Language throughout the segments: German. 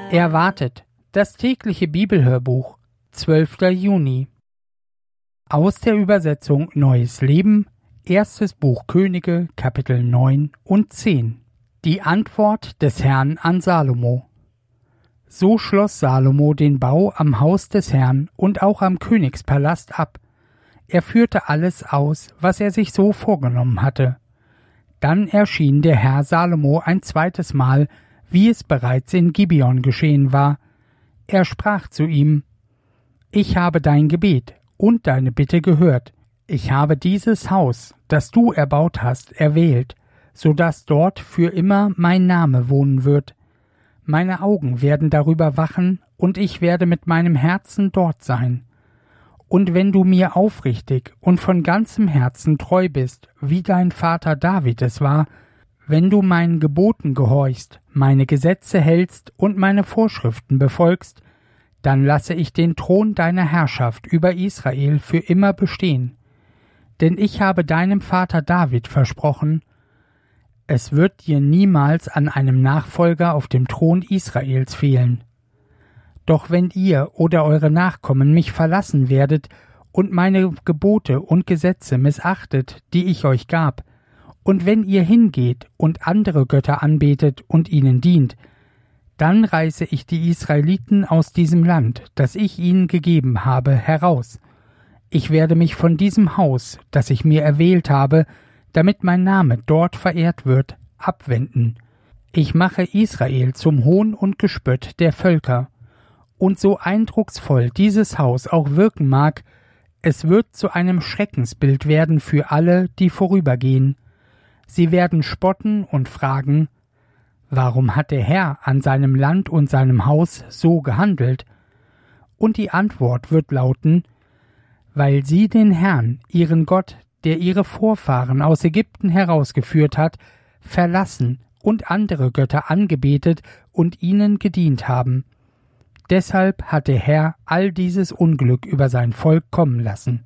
Erwartet, das tägliche Bibelhörbuch, 12. Juni. Aus der Übersetzung Neues Leben, erstes Buch Könige, Kapitel 9 und 10. Die Antwort des Herrn an Salomo. So schloss Salomo den Bau am Haus des Herrn und auch am Königspalast ab. Er führte alles aus, was er sich so vorgenommen hatte. Dann erschien der Herr Salomo ein zweites Mal, wie es bereits in Gibeon geschehen war. Er sprach zu ihm: Ich habe dein Gebet und deine Bitte gehört. Ich habe dieses Haus, das du erbaut hast, erwählt, so dass dort für immer mein Name wohnen wird. Meine Augen werden darüber wachen, und ich werde mit meinem Herzen dort sein. Und wenn du mir aufrichtig und von ganzem Herzen treu bist, wie dein Vater David es war, wenn du meinen Geboten gehorchst, meine Gesetze hältst und meine Vorschriften befolgst, dann lasse ich den Thron deiner Herrschaft über Israel für immer bestehen. Denn ich habe deinem Vater David versprochen, es wird dir niemals an einem Nachfolger auf dem Thron Israels fehlen. Doch wenn ihr oder eure Nachkommen mich verlassen werdet und meine Gebote und Gesetze missachtet, die ich euch gab, und wenn ihr hingeht und andere Götter anbetet und ihnen dient, dann reiße ich die Israeliten aus diesem Land, das ich ihnen gegeben habe, heraus. Ich werde mich von diesem Haus, das ich mir erwählt habe, damit mein Name dort verehrt wird, abwenden. Ich mache Israel zum Hohn und Gespött der Völker. Und so eindrucksvoll dieses Haus auch wirken mag, es wird zu einem Schreckensbild werden für alle, die vorübergehen. Sie werden spotten und fragen: Warum hat der Herr an seinem Land und seinem Haus so gehandelt? Und die Antwort wird lauten: Weil sie den Herrn, ihren Gott, der ihre Vorfahren aus Ägypten herausgeführt hat, verlassen und andere Götter angebetet und ihnen gedient haben. Deshalb hat der Herr all dieses Unglück über sein Volk kommen lassen.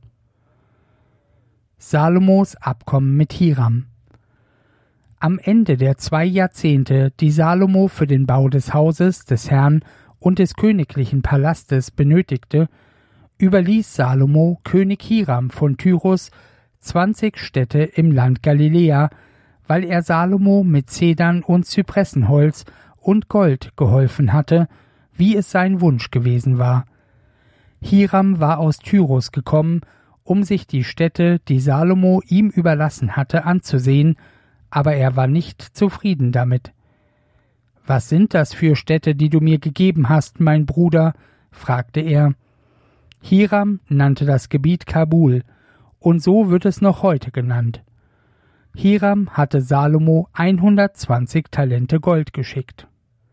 Salomos Abkommen mit Hiram. Am Ende der 2 Jahrzehnte, die Salomo für den Bau des Hauses des Herrn und des königlichen Palastes benötigte, überließ Salomo König Hiram von Tyrus 20 Städte im Land Galiläa, weil er Salomo mit Zedern und Zypressenholz und Gold geholfen hatte, wie es sein Wunsch gewesen war. Hiram war aus Tyrus gekommen, um sich die Städte, die Salomo ihm überlassen hatte, anzusehen, aber er war nicht zufrieden damit. »Was sind das für Städte, die du mir gegeben hast, mein Bruder?« fragte er. Hiram nannte das Gebiet Kabul, und so wird es noch heute genannt. Hiram hatte Salomo 120 Talente Gold geschickt.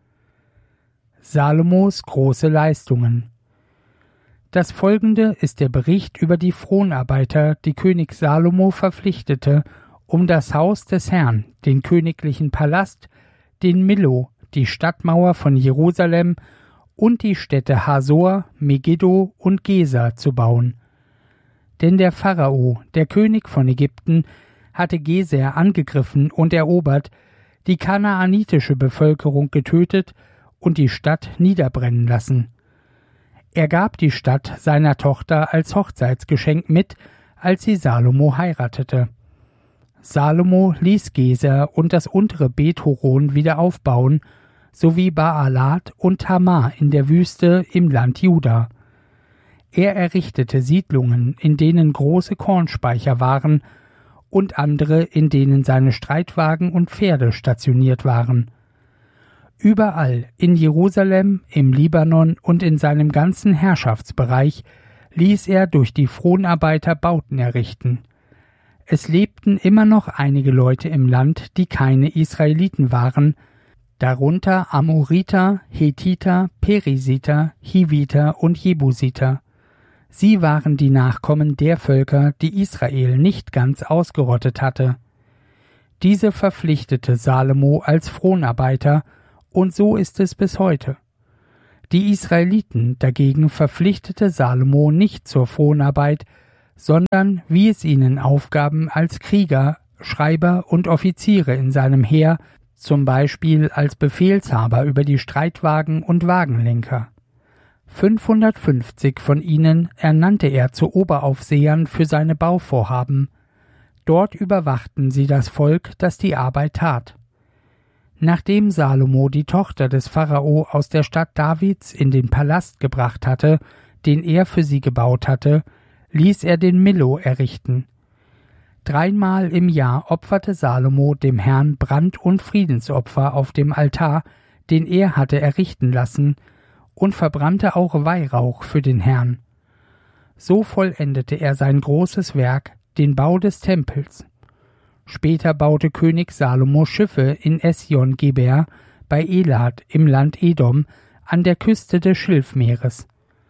Salomos große Leistungen. Das folgende ist der Bericht über die Fronarbeiter, die König Salomo verpflichtete, um das Haus des Herrn, den königlichen Palast, den Millo, die Stadtmauer von Jerusalem und die Städte Hasor, Megiddo und Gesa zu bauen. Denn der Pharao, der König von Ägypten, hatte Geser angegriffen und erobert, die kanaanitische Bevölkerung getötet und die Stadt niederbrennen lassen. Er gab die Stadt seiner Tochter als Hochzeitsgeschenk mit, als sie Salomo heiratete. Salomo ließ Geser und das untere Bet-Horon wieder aufbauen, sowie Baalat und Tamar in der Wüste im Land Juda. Er errichtete Siedlungen, in denen große Kornspeicher waren, und andere, in denen seine Streitwagen und Pferde stationiert waren. Überall in Jerusalem, im Libanon und in seinem ganzen Herrschaftsbereich ließ er durch die Fronarbeiter Bauten errichten. Es lebten immer noch einige Leute im Land, die keine Israeliten waren, darunter Amoriter, Hethiter, Perisiter, Hiviter und Jebusiter. Sie waren die Nachkommen der Völker, die Israel nicht ganz ausgerottet hatte. Diese verpflichtete Salomo als Fronarbeiter, und so ist es bis heute. Die Israeliten dagegen verpflichtete Salomo nicht zur Fronarbeit, sondern wie es ihnen aufgaben als Krieger, Schreiber und Offiziere in seinem Heer, zum Beispiel als Befehlshaber über die Streitwagen und Wagenlenker. 550 von ihnen ernannte er zu Oberaufsehern für seine Bauvorhaben. Dort überwachten sie das Volk, das die Arbeit tat. Nachdem Salomo die Tochter des Pharao aus der Stadt Davids in den Palast gebracht hatte, den er für sie gebaut hatte, ließ er den Millo errichten. 3-mal im Jahr opferte Salomo dem Herrn Brand- und Friedensopfer auf dem Altar, den er hatte errichten lassen, und verbrannte auch Weihrauch für den Herrn. So vollendete er sein großes Werk, den Bau des Tempels. Später baute König Salomo Schiffe in Esjon-Geber bei Elat im Land Edom an der Küste des Schilfmeeres.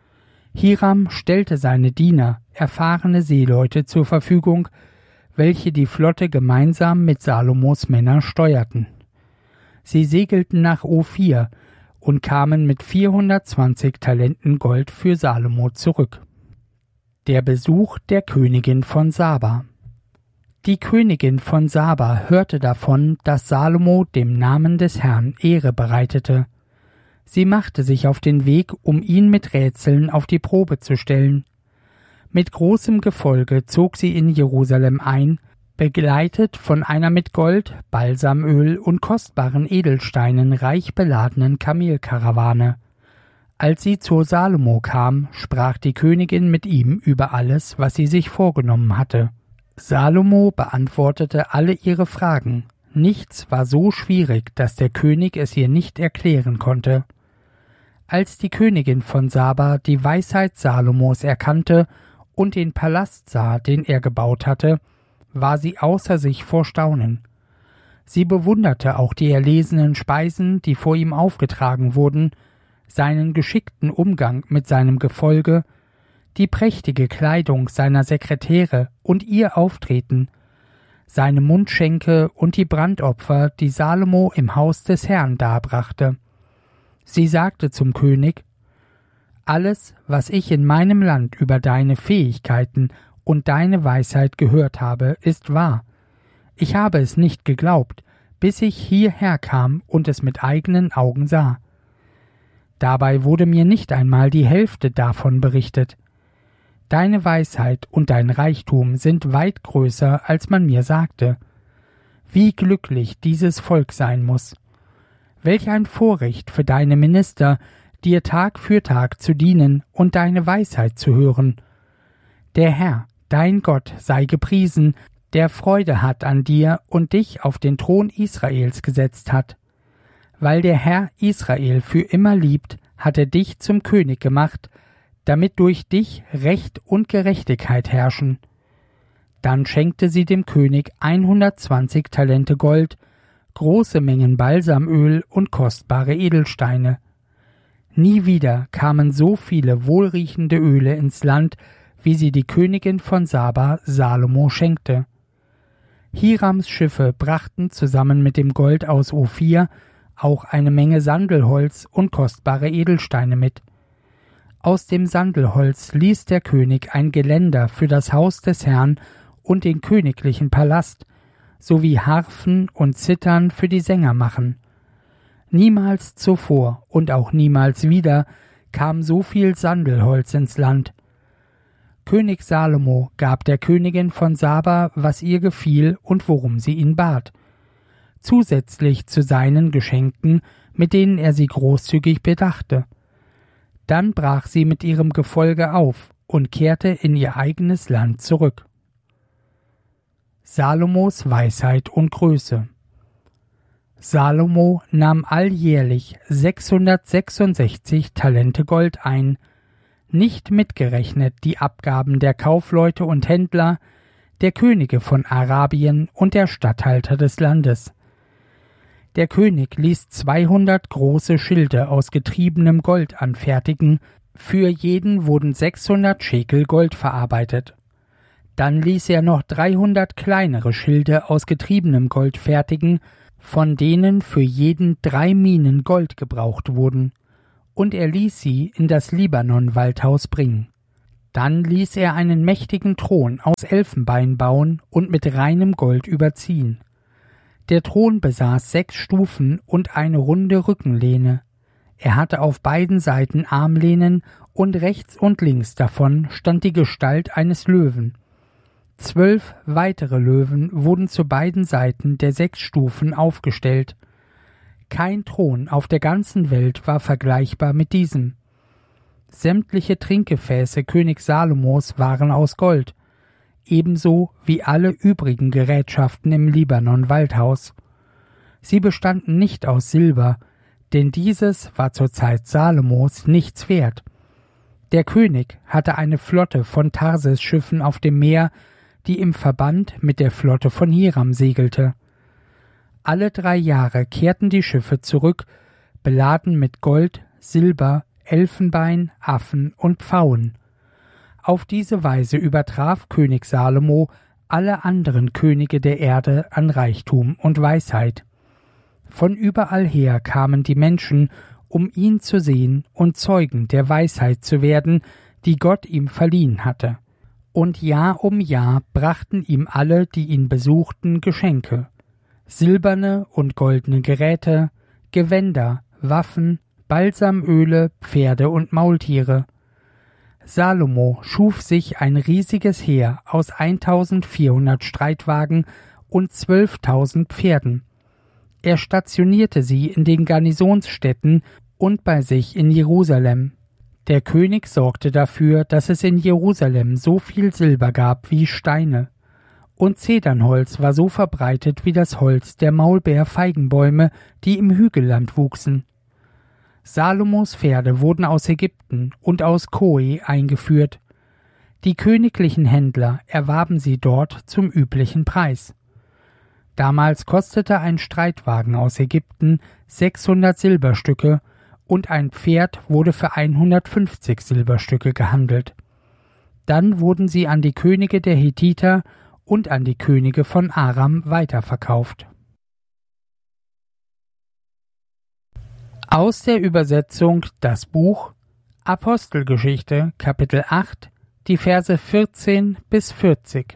Hiram stellte seine Diener, erfahrene Seeleute, zur Verfügung, welche die Flotte gemeinsam mit Salomos Männern steuerten. Sie segelten nach Ophir und kamen mit 420 Talenten Gold für Salomo zurück. Der Besuch der Königin von Saba. Die Königin von Saba hörte davon, dass Salomo dem Namen des Herrn Ehre bereitete. Sie machte sich auf den Weg, um ihn mit Rätseln auf die Probe zu stellen. Mit großem Gefolge zog sie in Jerusalem ein, begleitet von einer mit Gold, Balsamöl und kostbaren Edelsteinen reich beladenen Kamelkarawane. Als sie zu Salomo kam, sprach die Königin mit ihm über alles, was sie sich vorgenommen hatte. Salomo beantwortete alle ihre Fragen. Nichts war so schwierig, dass der König es ihr nicht erklären konnte. Als die Königin von Saba die Weisheit Salomos erkannte und den Palast sah, den er gebaut hatte, war sie außer sich vor Staunen. Sie bewunderte auch die erlesenen Speisen, die vor ihm aufgetragen wurden, seinen geschickten Umgang mit seinem Gefolge, die prächtige Kleidung seiner Sekretäre und ihr Auftreten, seine Mundschenke und die Brandopfer, die Salomo im Haus des Herrn darbrachte. Sie sagte zum König: Alles, was ich in meinem Land über deine Fähigkeiten und deine Weisheit gehört habe, ist wahr. Ich habe es nicht geglaubt, bis ich hierher kam und es mit eigenen Augen sah. Dabei wurde mir nicht einmal die Hälfte davon berichtet. Deine Weisheit und dein Reichtum sind weit größer, als man mir sagte. Wie glücklich dieses Volk sein muss. Welch ein Vorrecht für deine Minister, dir Tag für Tag zu dienen und deine Weisheit zu hören. Der Herr, dein Gott, sei gepriesen, der Freude hat an dir und dich auf den Thron Israels gesetzt hat. Weil der Herr Israel für immer liebt, hat er dich zum König gemacht, damit durch dich Recht und Gerechtigkeit herrschen. Dann schenkte sie dem König 120 Talente Gold, große Mengen Balsamöl und kostbare Edelsteine. Nie wieder kamen so viele wohlriechende Öle ins Land, wie sie die Königin von Saba Salomo schenkte. Hirams Schiffe brachten zusammen mit dem Gold aus Ophir auch eine Menge Sandelholz und kostbare Edelsteine mit. Aus dem Sandelholz ließ der König ein Geländer für das Haus des Herrn und den königlichen Palast, sowie Harfen und Zithern für die Sänger machen. Niemals zuvor und auch niemals wieder kam so viel Sandelholz ins Land. König Salomo gab der Königin von Saba, was ihr gefiel und worum sie ihn bat, zusätzlich zu seinen Geschenken, mit denen er sie großzügig bedachte. Dann brach sie mit ihrem Gefolge auf und kehrte in ihr eigenes Land zurück. Salomos Weisheit und Größe. Salomo nahm alljährlich 666 Talente Gold ein, nicht mitgerechnet die Abgaben der Kaufleute und Händler, der Könige von Arabien und der Statthalter des Landes. Der König ließ 200 große Schilde aus getriebenem Gold anfertigen, für jeden wurden 600 Schekel Gold verarbeitet. Dann ließ er noch 300 kleinere Schilde aus getriebenem Gold fertigen, von denen für jeden 3 Minen Gold gebraucht wurden, und er ließ sie in das Libanon-Waldhaus bringen. Dann ließ er einen mächtigen Thron aus Elfenbein bauen und mit reinem Gold überziehen. Der Thron besaß 6 Stufen und eine runde Rückenlehne. Er hatte auf beiden Seiten Armlehnen und rechts und links davon stand die Gestalt eines Löwen. 12 weitere Löwen wurden zu beiden Seiten der 6 Stufen aufgestellt. Kein Thron auf der ganzen Welt war vergleichbar mit diesem. Sämtliche Trinkgefäße König Salomos waren aus Gold, ebenso wie alle übrigen Gerätschaften im Libanon-Waldhaus. Sie bestanden nicht aus Silber, denn dieses war zur Zeit Salomos nichts wert. Der König hatte eine Flotte von Tarsis-Schiffen auf dem Meer, die im Verband mit der Flotte von Hiram segelte. Alle 3 Jahre kehrten die Schiffe zurück, beladen mit Gold, Silber, Elfenbein, Affen und Pfauen. Auf diese Weise übertraf König Salomo alle anderen Könige der Erde an Reichtum und Weisheit. Von überall her kamen die Menschen, um ihn zu sehen und Zeugen der Weisheit zu werden, die Gott ihm verliehen hatte. Und Jahr um Jahr brachten ihm alle, die ihn besuchten, Geschenke: silberne und goldene Geräte, Gewänder, Waffen, Balsamöle, Pferde und Maultiere. Salomo schuf sich ein riesiges Heer aus 1400 Streitwagen und 12.000 Pferden. Er stationierte sie in den Garnisonsstädten und bei sich in Jerusalem. Der König sorgte dafür, dass es in Jerusalem so viel Silber gab wie Steine. Und Zedernholz war so verbreitet wie das Holz der Maulbeerfeigenbäume, die im Hügelland wuchsen. Salomos Pferde wurden aus Ägypten und aus Koe eingeführt. Die königlichen Händler erwarben sie dort zum üblichen Preis. Damals kostete ein Streitwagen aus Ägypten 600 Silberstücke und ein Pferd wurde für 150 Silberstücke gehandelt. Dann wurden sie an die Könige der Hethiter und an die Könige von Aram weiterverkauft. Aus der Übersetzung das Buch Apostelgeschichte, Kapitel 8, die Verse 14 bis 40.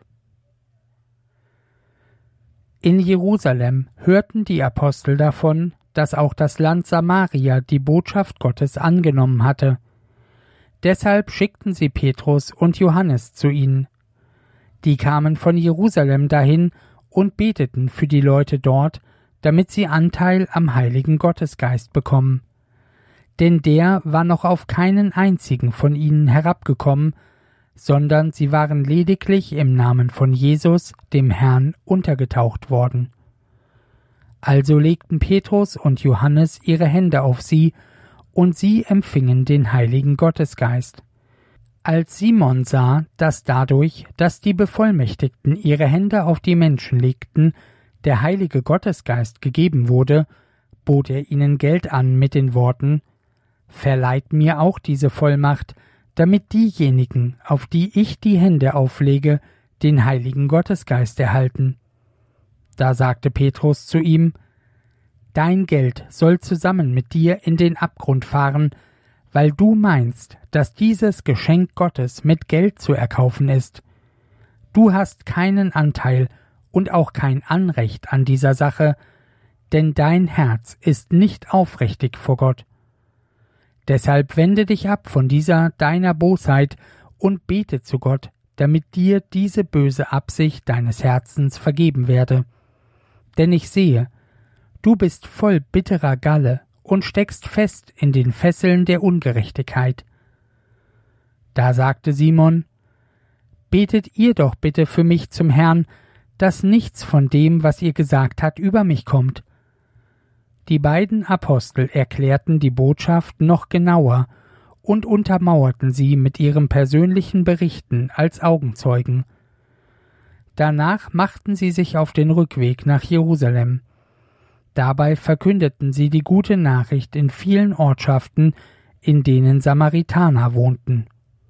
In Jerusalem hörten die Apostel davon, dass auch das Land Samaria die Botschaft Gottes angenommen hatte. Deshalb schickten sie Petrus und Johannes zu ihnen. Die kamen von Jerusalem dahin und beteten für die Leute dort, damit sie Anteil am Heiligen Gottesgeist bekommen. Denn der war noch auf keinen einzigen von ihnen herabgekommen, sondern sie waren lediglich im Namen von Jesus, dem Herrn, untergetaucht worden. Also legten Petrus und Johannes ihre Hände auf sie, und sie empfingen den Heiligen Gottesgeist. Als Simon sah, dass dadurch, dass die Bevollmächtigten ihre Hände auf die Menschen legten, der Heilige Gottesgeist gegeben wurde, bot er ihnen Geld an mit den Worten: »Verleiht mir auch diese Vollmacht, damit diejenigen, auf die ich die Hände auflege, den Heiligen Gottesgeist erhalten.« Da sagte Petrus zu ihm: »Dein Geld soll zusammen mit dir in den Abgrund fahren, weil du meinst, dass dieses Geschenk Gottes mit Geld zu erkaufen ist. Du hast keinen Anteil und auch kein Anrecht an dieser Sache, denn dein Herz ist nicht aufrichtig vor Gott. Deshalb wende dich ab von dieser deiner Bosheit und bete zu Gott, damit dir diese böse Absicht deines Herzens vergeben werde. Denn ich sehe, du bist voll bitterer Galle und steckst fest in den Fesseln der Ungerechtigkeit.« Da sagte Simon: »Betet ihr doch bitte für mich zum Herrn, dass nichts von dem, was ihr gesagt habt, über mich kommt.« Die beiden Apostel erklärten die Botschaft noch genauer und untermauerten sie mit ihren persönlichen Berichten als Augenzeugen. Danach machten sie sich auf den Rückweg nach Jerusalem. Dabei verkündeten sie die gute Nachricht in vielen Ortschaften, in denen Samaritaner wohnten.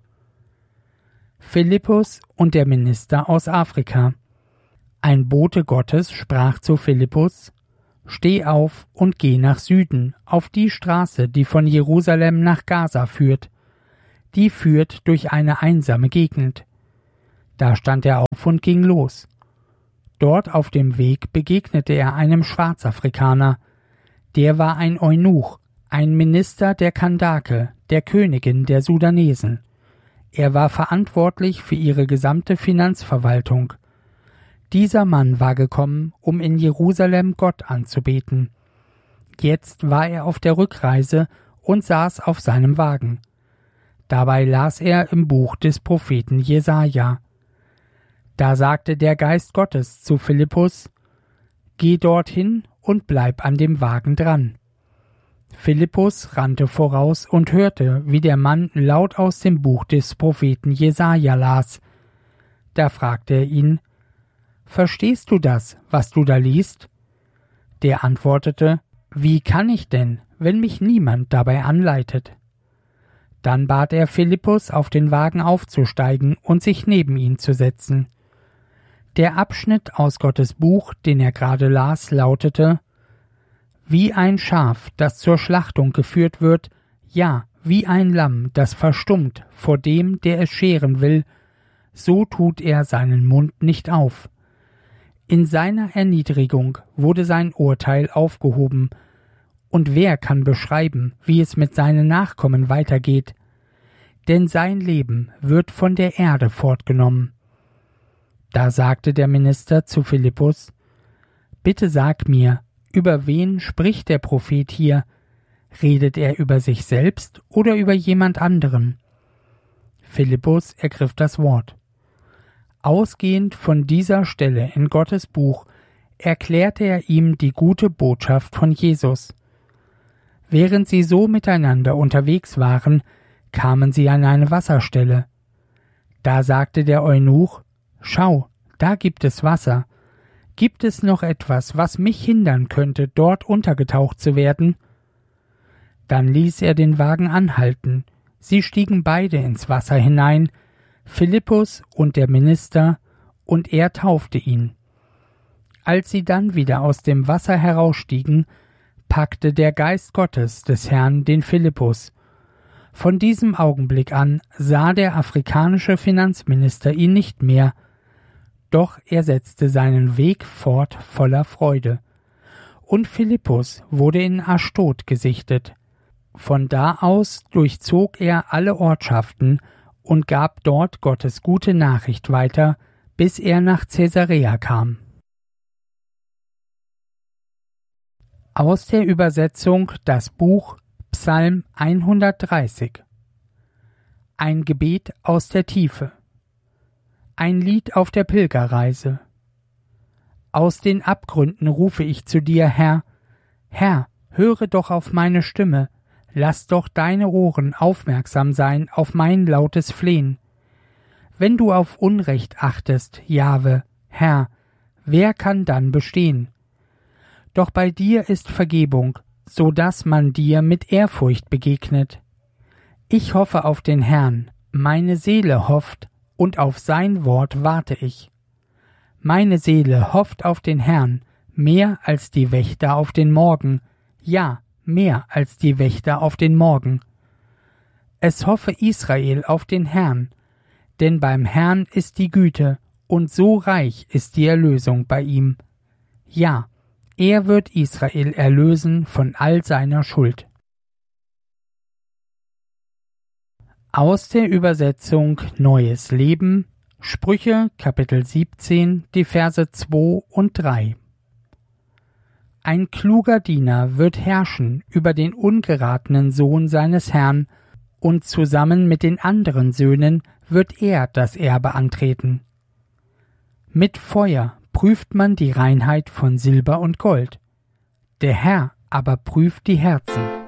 Philippus und der Minister aus Afrika. Ein Bote Gottes sprach zu Philippus: »Steh auf und geh nach Süden, auf die Straße, die von Jerusalem nach Gaza führt. Die führt durch eine einsame Gegend.« Da stand er auf und ging los. Dort auf dem Weg begegnete er einem Schwarzafrikaner. Der war ein Eunuch, ein Minister der Kandake, der Königin der Sudanesen. Er war verantwortlich für ihre gesamte Finanzverwaltung. Dieser Mann war gekommen, um in Jerusalem Gott anzubeten. Jetzt war er auf der Rückreise und saß auf seinem Wagen. Dabei las er im Buch des Propheten Jesaja. Da sagte der Geist Gottes zu Philippus: Geh dorthin und bleib an dem Wagen dran. Philippus rannte voraus und hörte, wie der Mann laut aus dem Buch des Propheten Jesaja las. Da fragte er ihn: Verstehst du das, was du da liest? Der antwortete: Wie kann ich denn, wenn mich niemand dabei anleitet? Dann bat er Philippus, auf den Wagen aufzusteigen und sich neben ihn zu setzen. Der Abschnitt aus Gottes Buch, den er gerade las, lautete: Wie ein Schaf, das zur Schlachtung geführt wird, ja, wie ein Lamm, das verstummt vor dem, der es scheren will, so tut er seinen Mund nicht auf. In seiner Erniedrigung wurde sein Urteil aufgehoben. Und wer kann beschreiben, wie es mit seinen Nachkommen weitergeht? Denn sein Leben wird von der Erde fortgenommen. Da sagte der Minister zu Philippus: Bitte sag mir, über wen spricht der Prophet hier? Redet er über sich selbst oder über jemand anderen? Philippus ergriff das Wort. Ausgehend von dieser Stelle in Gottes Buch erklärte er ihm die gute Botschaft von Jesus. Während sie so miteinander unterwegs waren, kamen sie an eine Wasserstelle. Da sagte der Eunuch: Schau, da gibt es Wasser. Gibt es noch etwas, was mich hindern könnte, dort untergetaucht zu werden? Dann ließ er den Wagen anhalten. Sie stiegen beide ins Wasser hinein, Philippus und der Minister, und er taufte ihn. Als sie dann wieder aus dem Wasser herausstiegen, packte der Geist Gottes des Herrn den Philippus. Von diesem Augenblick an sah der afrikanische Finanzminister ihn nicht mehr, doch er setzte seinen Weg fort voller Freude. Und Philippus wurde in Aschdod gesichtet. Von da aus durchzog er alle Ortschaften und gab dort Gottes gute Nachricht weiter, bis er nach Caesarea kam. Aus der Übersetzung das Buch Psalm 130. Ein Gebet aus der Tiefe. Ein Lied auf der Pilgerreise. Aus den Abgründen rufe ich zu dir, Herr. Herr, höre doch auf meine Stimme, lass doch deine Ohren aufmerksam sein auf mein lautes Flehen. Wenn du auf Unrecht achtest, Jahwe, Herr, wer kann dann bestehen? Doch bei dir ist Vergebung, so dass man dir mit Ehrfurcht begegnet. Ich hoffe auf den Herrn, meine Seele hofft, und auf sein Wort warte ich. Meine Seele hofft auf den Herrn, mehr als die Wächter auf den Morgen, ja, mehr als die Wächter auf den Morgen. Es hoffe Israel auf den Herrn, denn beim Herrn ist die Güte, und so reich ist die Erlösung bei ihm. Ja, er wird Israel erlösen von all seiner Schuld. Aus der Übersetzung Neues Leben, Sprüche, Kapitel 17, die Verse 2 und 3. Ein kluger Diener wird herrschen über den ungeratenen Sohn seines Herrn, und zusammen mit den anderen Söhnen wird er das Erbe antreten. Mit Feuer prüft man die Reinheit von Silber und Gold. Der Herr aber prüft die Herzen.